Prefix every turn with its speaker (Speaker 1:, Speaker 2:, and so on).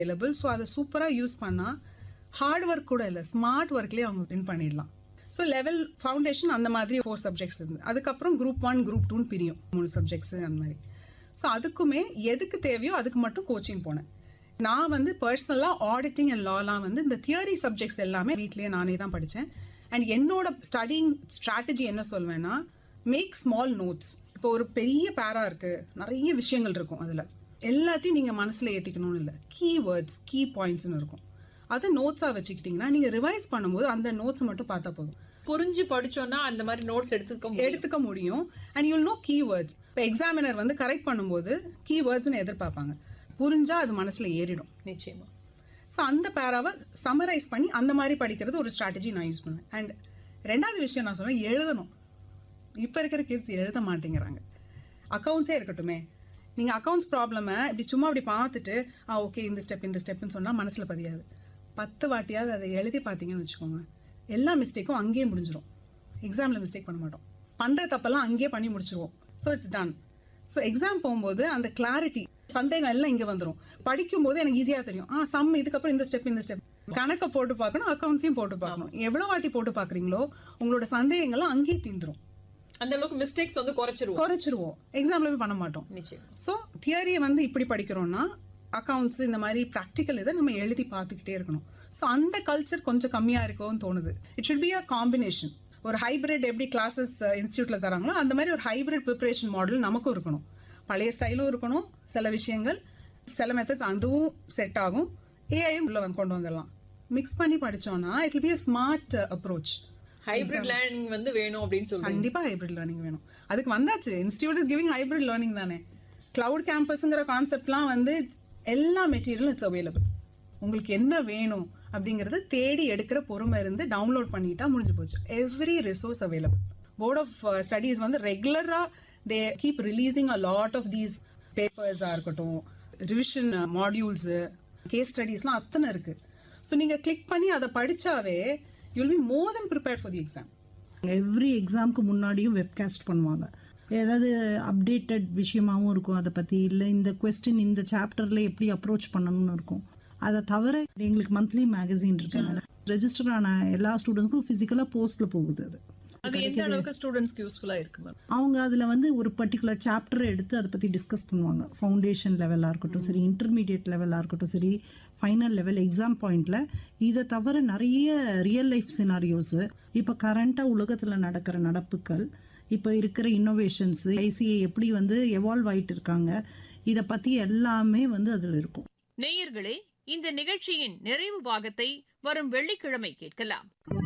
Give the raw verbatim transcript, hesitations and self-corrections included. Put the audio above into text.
Speaker 1: Available. So அதை சூப்பராக use பண்ணால் ஹார்ட் ஒர்க் கூட இல்லை, ஸ்மார்ட் ஒர்க்லேயே அவங்க வின் பண்ணிடலாம். ஸோ லெவல் ஃபவுண்டேஷன் அந்த மாதிரி ஃபோர் சப்ஜெக்ட்ஸ் இருந்தது. அதுக்கப்புறம் குரூப் ஒன் குரூப் டூன்னு பிரியும், மூணு சப்ஜெக்ட்ஸு அந்த மாதிரி. ஸோ அதுக்குமே எதுக்கு தேவையோ அதுக்கு மட்டும் கோச்சிங் போனேன். நான் வந்து பர்சனலாக ஆடிட்டிங் அண்ட் லாலாம் வந்து இந்த தியரி சப்ஜெக்ட்ஸ் எல்லாமே வீட்லேயே நானே தான் படித்தேன். அண்ட் என்னோட ஸ்டடிங் ஸ்ட்ராட்டஜி என்ன சொல்வேன்னா, மேக் ஸ்மால் நோட்ஸ். இப்போ ஒரு பெரிய பேரா இருக்குது, நிறைய விஷயங்கள் இருக்கும், அதில் எல்லாத்தையும் நீங்கள் மனசில் ஏற்றிக்கணும்னு இல்லை, கீவேர்ட்ஸ் கீ பாயிண்ட்ஸ்னு இருக்கும். அதை நோட்ஸாக வச்சுக்கிட்டிங்கன்னா நீங்கள் ரிவைஸ் பண்ணும்போது அந்த நோட்ஸ் மட்டும் பார்த்தா போதும்.
Speaker 2: புரிஞ்சு படிச்சோம்னா அந்த மாதிரி நோட்ஸ் எடுத்துக்க
Speaker 1: எடுத்துக்க முடியும். And you'll no keywords. இப்போ எக்ஸாமினர் வந்து கரெக்ட் பண்ணும்போது கீவேர்ட்ஸ்னு எதிர்பார்ப்பாங்க, புரிஞ்சா அது மனசில் ஏறிடும்
Speaker 2: நிச்சயமா.
Speaker 1: ஸோ அந்த பேராவை சமரைஸ் பண்ணி அந்த மாதிரி படிக்கிறது ஒரு ஸ்ட்ராட்டஜி நான் யூஸ் பண்ணுவேன். அண்ட் ரெண்டாவது விஷயம் நான் சொல்லுவேன், எழுதணும். இப்போ இருக்கிற கிட்ஸ் எழுத மாட்டேங்கிறாங்க. அக்கௌண்ட்ஸே இருக்கட்டுமே, நீங்கள் அக்கௌண்ட்ஸ் ப்ராப்ளமை இப்படி சும்மா அப்படி பார்த்துட்டு ஆ ஓகே இந்த ஸ்டெப் இந்த ஸ்டெப்னு சொன்னால் மனசில் பதியாது. பத்து வாட்டியாவது அதை எழுதி பார்த்தீங்கன்னு வச்சுக்கோங்க, எல்லா மிஸ்டேக்கும் அங்கேயே முடிஞ்சிடும். எக்ஸாமில் மிஸ்டேக் பண்ண மாட்டோம், பண்ணுற தப்பெல்லாம் அங்கேயே பண்ணி முடிச்சிருவோம். So it's done. So exam போகும்போது அந்த கிளாரிட்டி, சந்தேகம் எல்லாம் இங்கே வந்துடும். படிக்கும்போது எனக்கு ஈஸியாக தெரியும், ஆ சம் இதுக்கப்புறம் இந்த ஸ்டெப் இந்த ஸ்டெப். கணக்கை போட்டு பார்க்கணும், அக்கௌண்ட்ஸையும் போட்டு பார்க்கணும். எவ்வளோ வாட்டி போட்டு பார்க்குறீங்களோ உங்களோட சந்தேகங்கள்லாம் அங்கேயே தீந்துரும்.
Speaker 2: அந்த அளவுக்கு மிஸ்டேக்ஸ் வந்து குறைச்சிருவோம்
Speaker 1: குறைச்சிருவோம் எக்ஸாம்ல போய் பண்ண மாட்டோம்.
Speaker 2: நிச்சயம்.
Speaker 1: ஸோ தியரியை வந்து இப்படி படிக்கிறோம்னா அக்கௌண்ட்ஸ் இந்த மாதிரி ப்ராக்டிக்கல் இதை நம்ம எழுதி பார்த்துக்கிட்டே இருக்கணும். ஸோ அந்த கல்ச்சர் கொஞ்சம் கம்மியாக இருக்கும்னு தோணுது. It should be a combination. ஒரு ஹைபிரிட் எப்படி கிளாஸஸ் இன்ஸ்டியூட்ல தராங்களோ அந்த மாதிரி ஒரு ஹைபிரிட் ப்ரிப்பரேஷன் மாடல் நமக்கும் இருக்கணும். பழைய ஸ்டைலும் இருக்கணும், சில விஷயங்கள் சில மெத்தட்ஸ் அதுவும் செட் ஆகும், ஏஐயும் உள்ள வந்து கொண்டு வந்துடலாம். மிக்ஸ் பண்ணி படிச்சோம்னா it will be a smart approach.
Speaker 2: Hybrid learning வந்து வேணும் அப்படின்னு சொல்லுவாங்க.
Speaker 1: கண்டிப்பா ஹைபிரிட் லேர்னிங் வேணும். அதுக்கு வந்தாச்சு, institute is giving hybrid learning தானே. கிளவுட் கேம்பஸ்ங்கிற கான்செப்ட்லாம் வந்து எல்லா மெட்டீரியலும் இட்ஸ் அவைலபிள். உங்களுக்கு என்ன வேணும் அப்படிங்கறது தேடி எடுக்கிற பொறுமை இருந்து டவுன்லோட் பண்ணிட்டா முடிஞ்சு போச்சு. Every resource available. Board of studies வந்து ரெகுலரா they keep releasing a lot of these பேப்பர்ஸா இருக்கட்டும், ரிவிஷன் மாடியூல்ஸ், கேஸ் ஸ்டடீஸ்லாம் அத்தனை இருக்கு. ஸோ நீங்க கிளிக் பண்ணி அதை படிச்சாவே you'll be more than prepared for the exam.
Speaker 3: Every எக்ஸாமுக்கு முன்னாடியும் வெப்காஸ்ட் பண்ணுவாங்க. ஏதாவது அப்டேட்டட் விஷயமாவும் இருக்கும் அதை பற்றி, இல்லை இந்த கொஸ்டின் இந்த சாப்டரில் எப்படி அப்ரோச் பண்ணணும்னு இருக்கும். அதை தவிர எங்களுக்கு மந்த்லி மேகசின் இருக்கு. ரெஜிஸ்டர் ஆன எல்லா ஸ்டூடெண்ட்ஸ்க்கும் ஃபிசிக்கலாக போஸ்ட்டில் போகுது. அது
Speaker 2: அது எந்த அளவுக்கு ஸ்டூடெண்ட்ஸ்க்கு யூஸ்ஃபுல்லா இருக்கு மேம்?
Speaker 3: அவங்க அதில் வந்து ஒரு பர்டிகுலர் சாப்டரை எடுத்து அதை பற்றி டிஸ்கஸ் பண்ணுவாங்க. ஃபவுண்டேஷன் லெவலாக இருக்கட்டும் சரி, இன்டர்மீடியட் லெவலாக இருக்கட்டும் சரி, ஃபைனல் லெவல் எக்ஸாம் பாயிண்ட்ல. இதை தவிர நிறைய ரியல் லைஃப் சினாரியோஸு, இப்போ கரண்டாக உலகத்தில் நடக்கிற நடப்புகள், இப்போ இருக்கிற இன்னோவேஷன்ஸ், ஐசிஐ எப்படி வந்து எவால்வ் ஆகிட்டு இருக்காங்க, இதை பற்றி எல்லாமே வந்து அதில் இருக்கும்.
Speaker 4: நேயர்களே, இந்த நிகழ்ச்சியின் நிறைவு பாகத்தை வரும் வெள்ளிக்கிழமை கேட்கலாம்.